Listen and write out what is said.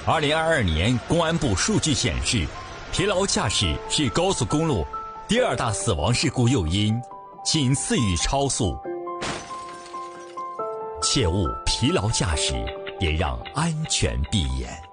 2022年公安部数据显示，疲劳驾驶是高速公路第2大死亡事故诱因，仅次于超速。切勿疲劳驾驶，也让安全闭眼。